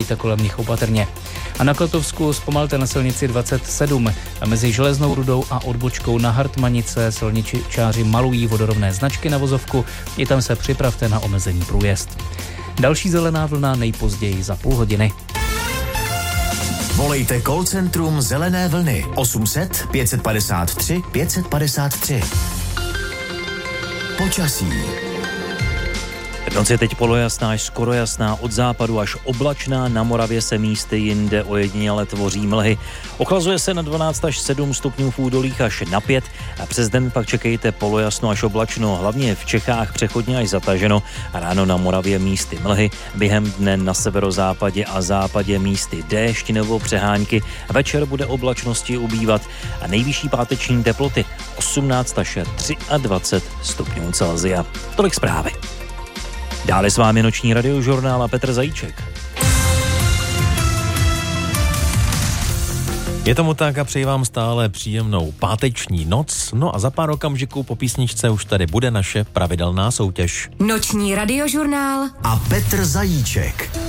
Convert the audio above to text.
jezdíte kolem nich opatrně. A na Kotovsku zpomalte na silnici 27. A mezi Železnou Rudou a odbočkou na Hartmanice silničáři malují vodorovné značky na vozovku. I tam se připravte na omezený průjezd. Další zelená vlna nejpozději za půl hodiny. Volejte call centrum Zelené vlny 800 553 553. Počasí. Noc je teď polojasná až skoro jasná, od západu až oblačná, na Moravě se místy jinde ojediněle tvoří mlhy. Ochlazuje se na 12 až 7 stupňů v údolích až na 5 a přes den pak čekejte polojasno až oblačno, hlavně v Čechách přechodně až zataženo a ráno na Moravě místy mlhy, během dne na severozápadě a západě místy déšť nebo přehánky, večer bude oblačnosti ubývat a nejvyšší páteční teploty 18 až 23 stupňů Celsia. Tolik zprávy. Dále s vámi noční radiožurnál a Petr Zajíček. Je tomu tak a přeji vám stále příjemnou páteční noc. No a za pár okamžiků po písničce už tady bude naše pravidelná soutěž. Noční radiožurnál a Petr Zajíček.